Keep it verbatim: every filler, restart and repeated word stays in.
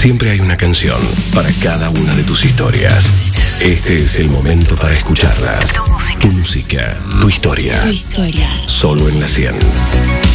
Siempre hay una canción para cada una de tus historias. Este es el momento para escucharlas. Tu música, tu historia. Tu historia. Solo en la cien.